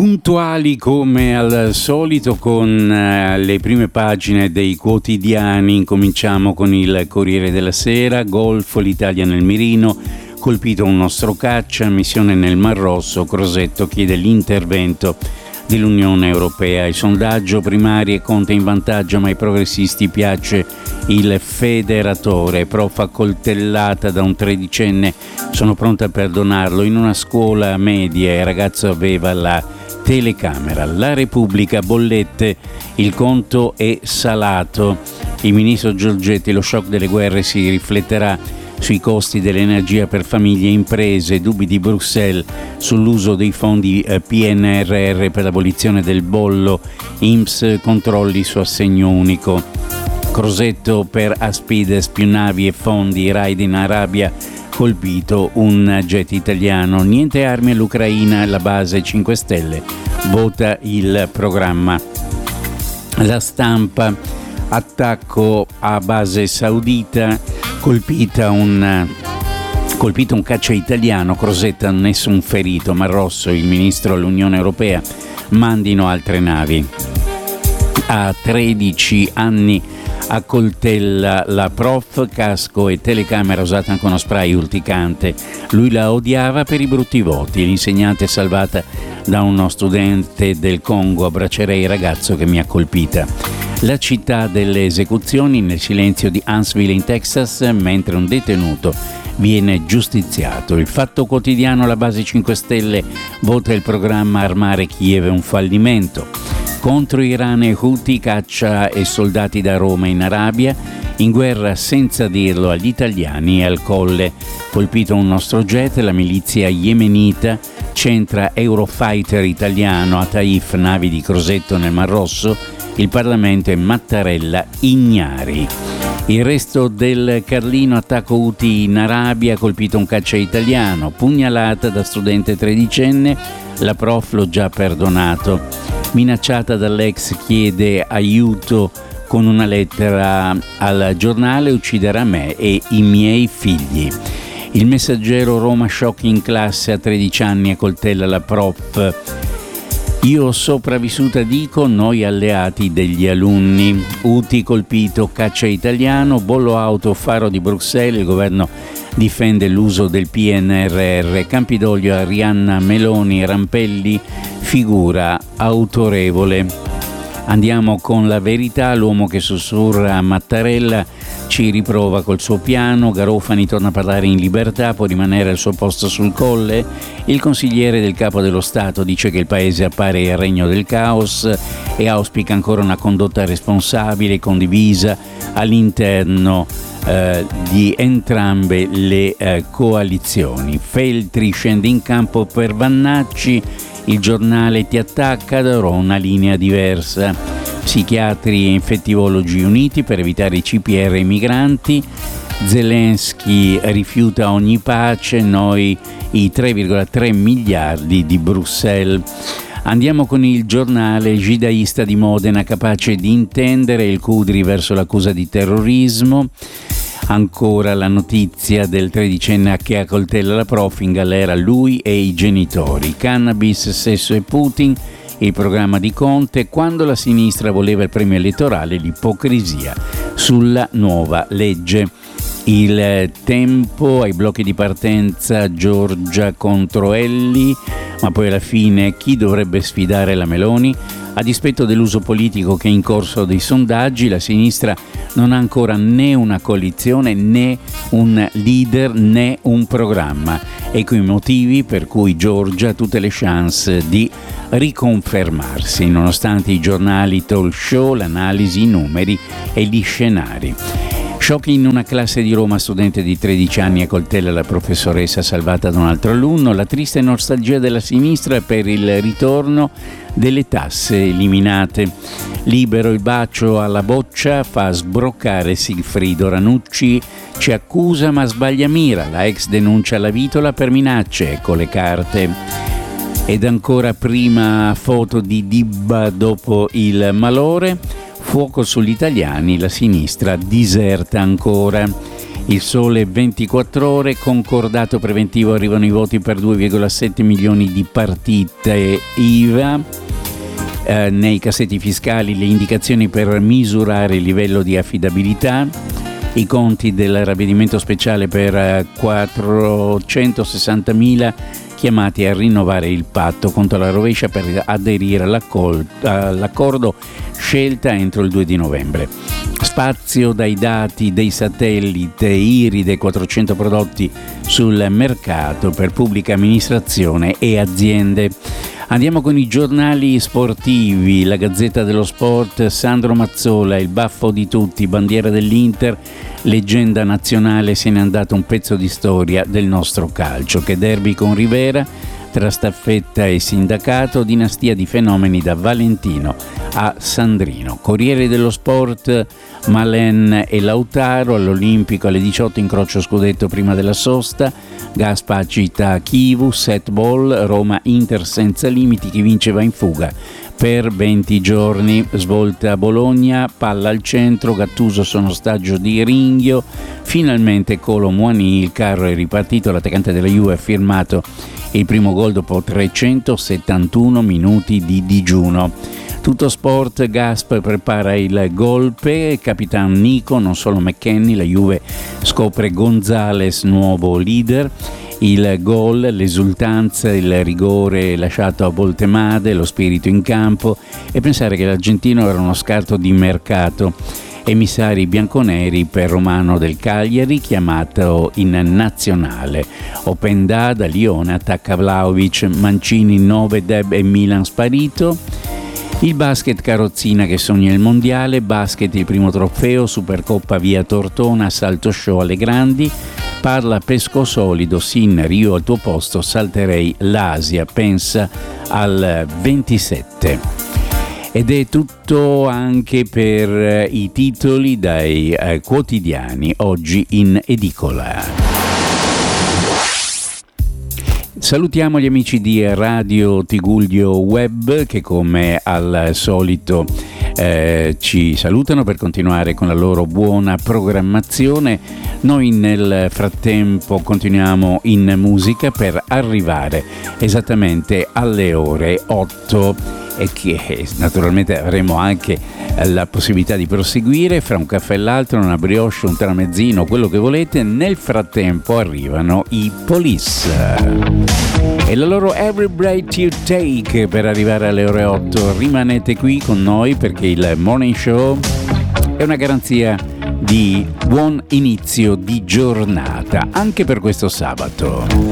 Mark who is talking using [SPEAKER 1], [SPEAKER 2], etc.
[SPEAKER 1] Puntuali come al solito con le prime pagine dei quotidiani. Incominciamo con il Corriere della Sera. Golfo, l'Italia nel mirino, colpito un nostro caccia, missione nel Mar Rosso, Crosetto chiede l'intervento dell'Unione Europea. Il sondaggio primarie Conte in vantaggio, ma ai progressisti piace il federatore. Prof accoltellata da un tredicenne, sono pronta a perdonarlo. In una scuola media il ragazzo aveva la telecamera. La Repubblica, bollette, il conto è salato. Il ministro Giorgetti, lo shock delle guerre si rifletterà sui costi dell'energia per famiglie e imprese, dubbi di Bruxelles sull'uso dei fondi PNRR per l'abolizione del bollo, INPS controlli su assegno unico. Crosetto per Aspides, più navi e fondi, raid in Arabia, colpito un jet italiano. Niente armi all'Ucraina, la base 5 Stelle vota il programma. La Stampa, attacco a base saudita, colpito un caccia italiano, Crosetta nessun ferito, Mar Rosso, il ministro all'Unione Europea, mandino altre navi. A 13 anni accoltella la prof, casco e telecamera usata anche uno spray urticante. Lui la odiava per i brutti voti. L'insegnante è salvata da uno studente del Congo, abbraccerei il ragazzo che mi ha colpita. La città delle esecuzioni, nel silenzio di Huntsville in Texas, mentre un detenuto viene giustiziato. Il Fatto Quotidiano, la base 5 Stelle vota il programma armare Kiev è un fallimento. Contro Iran e Houthi, caccia e soldati da Roma in Arabia, in guerra senza dirlo agli italiani e al Colle. Colpito un nostro jet, la milizia yemenita centra Eurofighter italiano a Taif, navi di Crosetto nel Mar Rosso, il Parlamento è Mattarella ignari. Il resto del Carlino, attacco Houthi in Arabia, colpito un caccia italiano, pugnalata da studente tredicenne, la prof l'ho già perdonato. Minacciata dall'ex, chiede aiuto con una lettera al giornale, ucciderà me e i miei figli. Il Messaggero, Roma, shock in classe, a 13 anni accoltella la prof. Io sopravvissuta dico, noi alleati degli alunni. Houthi colpito, caccia italiano, bollo auto, faro di Bruxelles, il governo difende l'uso del PNRR. Campidoglio, Arianna Meloni, Rampelli, figura autorevole. Andiamo con La Verità, l'uomo che sussurra a Mattarella ci riprova col suo piano. Garofani torna a parlare in libertà, può rimanere al suo posto sul Colle. Il consigliere del capo dello Stato dice che il paese appare il regno del caos e auspica ancora una condotta responsabile e condivisa all'interno di entrambe le coalizioni. Feltri scende in campo per Vannacci, il giornale ti attacca, darò una linea diversa. Psichiatri e infettivologi uniti per evitare i CPR ai migranti. Zelensky rifiuta ogni pace, noi i 3,3 miliardi di Bruxelles. Andiamo con il giornale, Gidaista di Modena capace di intendere il Cudri verso l'accusa di terrorismo. Ancora la notizia del tredicenne che accoltella la prof, in galera lui e i genitori. Cannabis, sesso e Putin, il programma di Conte. Quando la sinistra voleva il premio elettorale, l'ipocrisia sulla nuova legge. Il Tempo, ai blocchi di partenza Giorgia contro Elli, ma poi alla fine chi dovrebbe sfidare la Meloni? A dispetto dell'uso politico che è in corso dei sondaggi, la sinistra non ha ancora né una coalizione, né un leader, né un programma. Ecco i motivi per cui Giorgia ha tutte le chance di riconfermarsi, nonostante i giornali talk show, l'analisi, i numeri e gli scenari. Shock in una classe di Roma, studente di 13 anni accoltella la professoressa salvata da un altro alunno. La triste nostalgia della sinistra per il ritorno delle tasse eliminate. Libero, il bacio alla boccia fa sbroccare Sigfrido. Ranucci ci accusa ma sbaglia mira. La ex denuncia la Vitola per minacce, ecco le carte. Ed ancora prima foto di Dibba dopo il malore. Fuoco sugli italiani, la sinistra diserta ancora. Il Sole 24 Ore, concordato preventivo, arrivano i voti per 2,7 milioni di partite IVA. Nei cassetti fiscali le indicazioni per misurare il livello di affidabilità. I conti del ravvedimento speciale per 460.000 chiamati a rinnovare il patto contro la rovescia per aderire all'accordo scelta entro il 2 di novembre. Spazio dai dati dei satellite Iride, 400 prodotti sul mercato per pubblica amministrazione e aziende. Andiamo con i giornali sportivi. La Gazzetta dello Sport, Sandro Mazzola, il baffo di tutti, bandiera dell'Inter, leggenda nazionale, se n'è andato un pezzo di storia del nostro calcio. Che derby con Rivera, tra staffetta e sindacato, dinastia di fenomeni da Valentino a Sandrino. Corriere dello Sport, Malen e Lautaro all'Olimpico alle 18, incrocio scudetto prima della sosta. Gaspa cita Chivu, set ball, Roma Inter senza limiti, chi vince va in fuga per 20 giorni. Svolta a Bologna, palla al centro, Gattuso sono ostaggio di Ringhio, finalmente Colo Muani, il carro è ripartito, l'attaccante della Juve ha firmato il primo gol dopo 371 minuti di digiuno. Tutto sport, Gasp prepara il golpe, Capitan Nico, non solo McKennie, la Juve scopre Gonzales nuovo leader, il gol, l'esultanza, il rigore lasciato a Voltemade, lo spirito in campo e pensare che l'argentino era uno scarto di mercato. Emissari bianconeri per Romano del Cagliari, chiamato in nazionale. Openda da Lione attacca Vlahovic, Mancini 9, Deb e Milan sparito. Il basket, Carrozzina che sogna il mondiale, basket il primo trofeo, Supercoppa via Tortona, salto show alle grandi, parla Pesco Solido, Sinner, io al tuo posto salterei l'Asia, pensa al 27. Ed è tutto anche per i titoli dai quotidiani oggi in edicola. Salutiamo gli amici di Radio Tigullio Web che come al solito ci salutano per continuare con la loro buona programmazione. Noi nel frattempo continuiamo in musica per arrivare esattamente alle ore 8 e che naturalmente avremo anche la possibilità di proseguire fra un caffè e l'altro, una brioche, un tramezzino, quello che volete. Nel frattempo arrivano i Police e la loro Every Breath You Take per arrivare alle ore 8. Rimanete qui con noi perché il Morning Show è una garanzia di buon inizio di giornata anche per questo sabato.